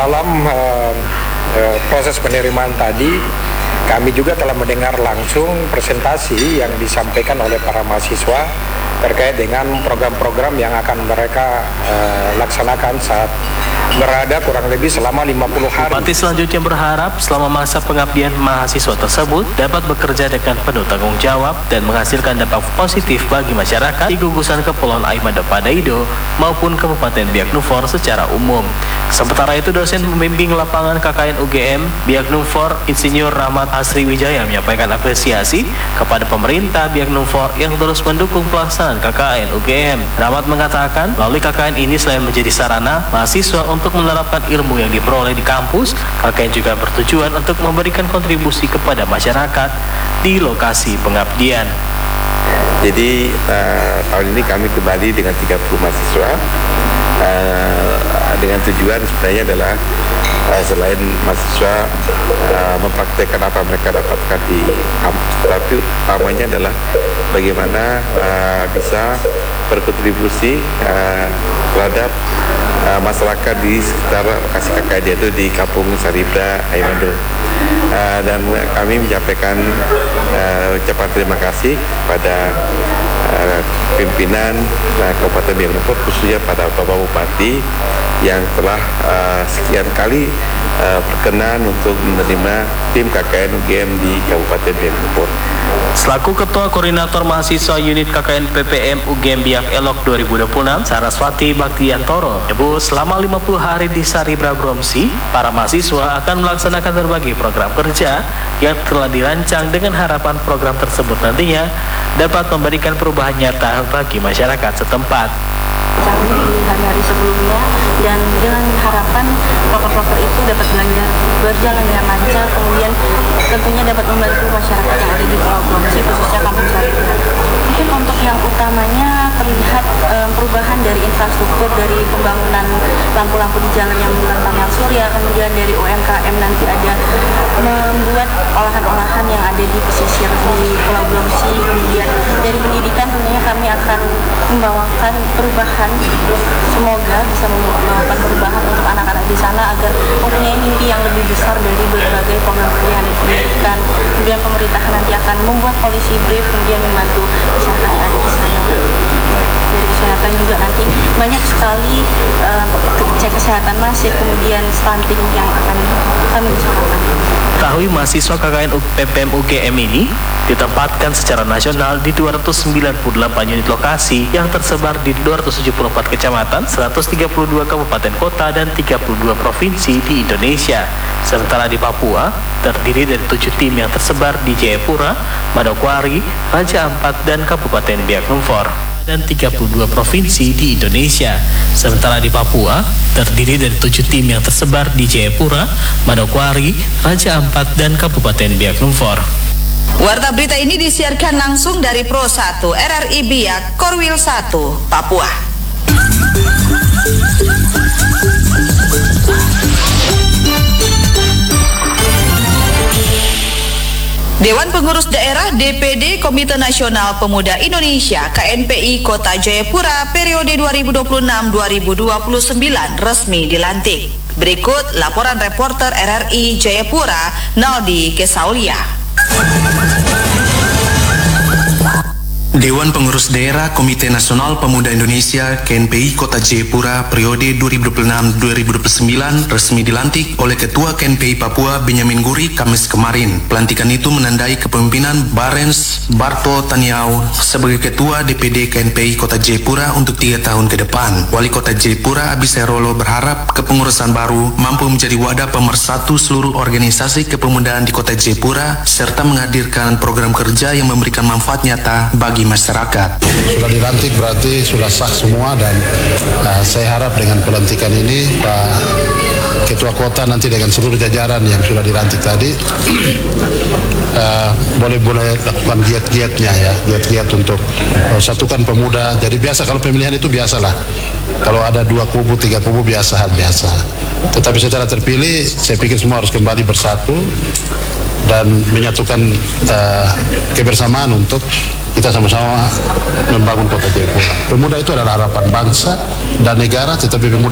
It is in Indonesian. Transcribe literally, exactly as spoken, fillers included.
dalam uh, uh, proses penerimaan tadi, kami juga telah mendengar langsung presentasi yang disampaikan oleh para mahasiswa terkait dengan program-program yang akan mereka uh, laksanakan saat berada kurang lebih selama lima puluh hari. Bupati selanjutnya berharap selama masa pengabdian mahasiswa tersebut dapat bekerja dengan penuh tanggung jawab dan menghasilkan dampak positif bagi masyarakat di gugusan Kepulauan Aimada Padaido maupun Kabupaten Biak Numfor secara umum. Sementara itu, dosen pembimbing lapangan K K N U G M Biak Numfor, Insinyur Rahmat Asri Wijaya menyampaikan apresiasi kepada pemerintah Biak Numfor yang terus mendukung pelaksanaan K K N U G M. Rahmat mengatakan, melalui K K N ini selain menjadi sarana mahasiswa untuk menerapkan ilmu yang diperoleh di kampus, K K N juga bertujuan untuk memberikan kontribusi kepada masyarakat di lokasi pengabdian. Jadi uh, tahun ini kami kembali dengan tiga puluh mahasiswa uh, dengan tujuan sebenarnya adalah uh, selain mahasiswa uh, mempraktekkan apa mereka dapatkan di kampus, tapi utamanya adalah bagaimana uh, bisa berkontribusi uh, terhadap uh, masyarakat di sekitar lokasi K K N, yaitu di Kampung Saribda, Aimado. Uh, dan kami menyampaikan uh, ucapan terima kasih pada uh, pimpinan uh, Kabupaten Biak Numfor, khususnya pada Bapak Bupati yang telah uh, sekian kali uh, berkenan untuk menerima tim K K N U G M di Kabupaten Biak Numfor. Selaku Ketua Koordinator Mahasiswa Unit K K N P P M U G M Biak Elok dua ribu dua puluh enam, Saraswati Baktiantoro menyebut selama lima puluh hari di Saribra Bromsi, para mahasiswa akan melaksanakan berbagai program kerja yang telah dirancang dengan harapan program tersebut nantinya dapat memberikan perubahan nyata bagi masyarakat setempat. Di hari-hari sebelumnya, dan dengan harapan proker-proker itu dapat belajar berjalan dengan lancar, kemudian tentunya dapat membantu masyarakat yang ada di Pulau Bromsi, khususnya Kampung Saribra. Mungkin untuk yang utamanya terlihat um, perubahan dari infrastruktur, dari pembangunan lampu-lampu di jalan yang menggunakan panel surya, kemudian dari U M K M nanti ada membuat olahan-olahan yang ada di pesisir di Pulau Bromsi. Kemudian dari pendidikan tentunya kami akan membawakan perubahan, semoga bisa membawakan perubahan untuk anak-anak di sana agar mempunyai mimpi yang lebih besar dari berbagai program pilihan pendidikan. Kemudian pemerintahan nanti akan membuat polisi brief, kemudian membantu usaha yang ada di sana. Dari kesehatan juga nanti banyak sekali uh, cek kesehatan masif, kemudian stunting yang akan kami usahakan. Ketahui mahasiswa K K N P P M U G M ini ditempatkan secara nasional di dua ratus sembilan puluh delapan unit lokasi yang tersebar di dua ratus tujuh puluh empat kecamatan, seratus tiga puluh dua kabupaten kota, dan tiga puluh dua provinsi di Indonesia. Sementara di Papua, terdiri dari tujuh tim yang tersebar di Jayapura, Manokwari, Raja Ampat, dan Kabupaten Biak Numfor, dan tiga puluh dua provinsi di Indonesia. Sementara di Papua, terdiri dari tujuh tim yang tersebar di Jayapura, Manokwari, Raja Ampat, dan Kabupaten Biak Numfor. Warta berita ini disiarkan langsung dari Pro satu R R I Biak, Korwil satu, Papua. Dewan Pengurus Daerah D P D Komite Nasional Pemuda Indonesia K N P I Kota Jayapura periode dua ribu dua puluh enam sampai dua ribu dua puluh sembilan resmi dilantik. Berikut laporan reporter R R I Jayapura, Naldi Kesaulia. Dewan Pengurus Daerah Komite Nasional Pemuda Indonesia K N P I Kota Jayapura periode dua ribu dua puluh enam sampai dua ribu dua puluh sembilan resmi dilantik oleh Ketua K N P I Papua Benyamin Guri Kamis kemarin. Pelantikan itu menandai kepemimpinan Barens Barto Taniau sebagai Ketua D P D K N P I Kota Jayapura untuk tiga tahun ke depan. Wali Kota Jayapura Abisairolo berharap kepengurusan baru mampu menjadi wadah pemersatu seluruh organisasi kepemudaan di Kota Jayapura serta menghadirkan program kerja yang memberikan manfaat nyata bagi masyarakat. Sudah dilantik berarti sudah sah semua, dan uh, saya harap dengan pelantikan ini Pak Ketua Kota nanti dengan seluruh jajaran yang sudah dilantik tadi uh, boleh boleh lakukan giat-giatnya ya, giat-giat untuk uh, satukan pemuda. Jadi biasa kalau pemilihan itu biasalah, kalau ada dua kubu tiga kubu biasa hal biasa. Tetapi secara terpilih saya pikir semua harus kembali bersatu dan menyatukan uh, kebersamaan untuk kita sama-sama membangun Kota Jayapura. Pemuda itu adalah harapan bangsa dan negara, tetapi pemuda